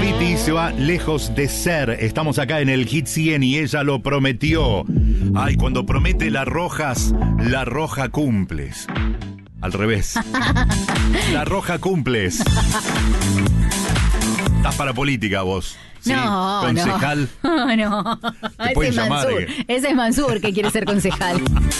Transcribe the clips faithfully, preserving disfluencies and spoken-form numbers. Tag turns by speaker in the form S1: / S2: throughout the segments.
S1: Piti se va lejos de ser. Estamos acá en el Hit cien y ella lo prometió. Ay, cuando promete la rojas, la roja cumples. Al revés. La roja cumples. Estás para política vos. ¿Sí?
S2: No,
S1: concejal.
S2: no. No, ese es Mansur. Ese es Mansur que quiere ser concejal.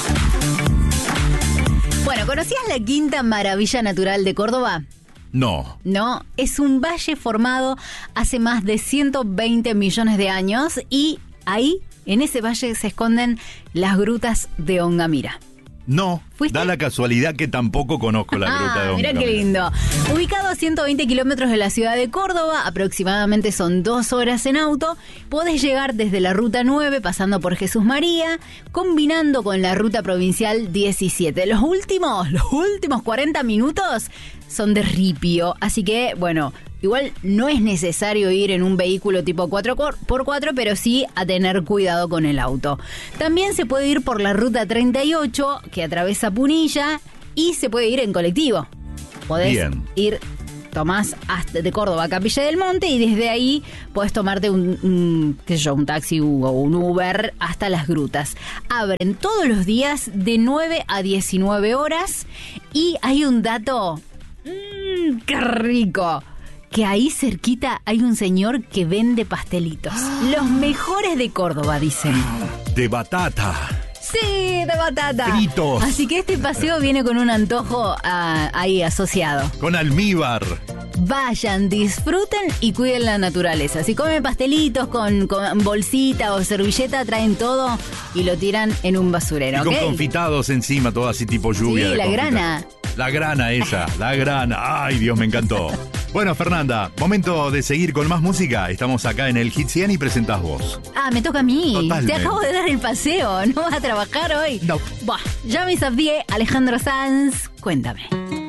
S2: Bueno, ¿conocías la Quinta Maravilla Natural de Córdoba?
S1: No.
S2: No, es un valle formado hace más de ciento veinte millones de años y ahí, en ese valle, se esconden las grutas de Ongamira.
S1: No,
S2: ¿Fuiste?
S1: Da la casualidad que tampoco conozco la gruta de
S2: Ah,
S1: Ongamira.
S2: mirá qué lindo. Ubicado a ciento veinte kilómetros de la ciudad de Córdoba, aproximadamente son dos horas en auto, podés llegar desde la ruta nueve, pasando por Jesús María, combinando con la ruta provincial diecisiete. Los últimos, los últimos cuarenta minutos son de ripio, así que, bueno, igual no es necesario ir en un vehículo tipo cuatro por cuatro, pero sí a tener cuidado con el auto. También se puede ir por la ruta treinta y ocho, que atraviesa Punilla, y se puede ir en colectivo. Podés
S1: Bien.
S2: ir, tomás hasta de Córdoba a Capilla del Monte y desde ahí podés tomarte un, un, qué sé yo, un taxi o un Uber hasta las grutas. Abren todos los días de nueve a diecinueve horas y hay un dato... Mmm, ¡qué rico! Que ahí cerquita hay un señor que vende pastelitos. Los mejores de Córdoba, dicen.
S1: De batata.
S2: Sí, de batata.
S1: Fritos.
S2: Así que este paseo viene con un antojo ah, ahí asociado.
S1: Con almíbar.
S2: Vayan, disfruten y cuiden la naturaleza. Si comen pastelitos con, con bolsita o servilleta, traen todo y lo tiran en un basurero,
S1: Y con
S2: ¿ok?
S1: confitados encima, todo así tipo lluvia.
S2: Sí,
S1: de
S2: la
S1: confita-
S2: grana.
S1: La grana esa, la grana. Ay, Dios, me encantó. Bueno, Fernanda, momento de seguir con más música. Estamos acá en el Hit cien y presentás vos.
S2: Ah, me toca a mí.
S1: Totalmente.
S2: Te acabo de dar el paseo. ¿No vas a trabajar hoy?
S1: No.
S2: Buah, ya me sabía Alejandro Sanz. Cuéntame.